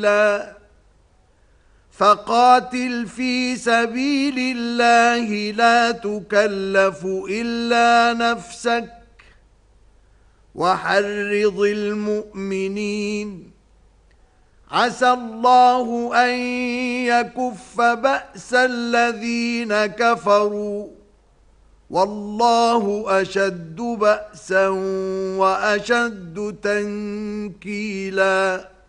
فقاتل في سبيل الله لا تكلف إلا نفسك وحرض المؤمنين عسى الله أن يكف بأس الذين كفروا والله أشد بأسا وأشد تنكيلا.